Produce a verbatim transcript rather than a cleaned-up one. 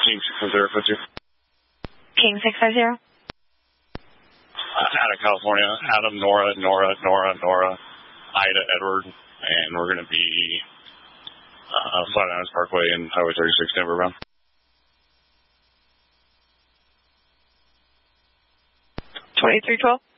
King six five zero, foot two. King six five zero. Uh, out of California, Adam, Nora, Nora, Nora, Nora, Ida, Edward, and we're going to be uh, Flatirons Parkway and Highway thirty-six, Denver bound. twenty-three twelve.